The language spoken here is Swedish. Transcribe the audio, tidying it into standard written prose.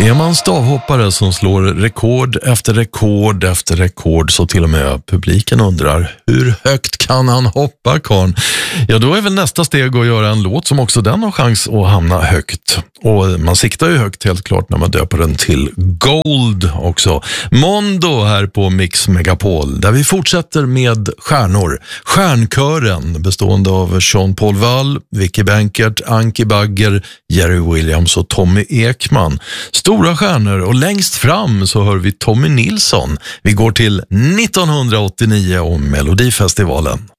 Är man stavhoppare som slår rekord efter rekord efter rekord så till och med publiken undrar hur högt kan han hoppa, karln? Ja, då är väl nästa steg att göra en låt som också den har chans att hamna högt. Och man siktar ju högt helt klart när man döper den till Gold också. Mondo här på Mix Megapol där vi fortsätter med stjärnor. Stjärnkören bestående av Jean-Paul Wall, Vicky Bankert, Anki Bagger, Jerry Williams och Tommy Ekman. Stora stjärnor och längst fram så hör vi Tommy Nilsson. Vi går till 1989 och Melodifestivalen.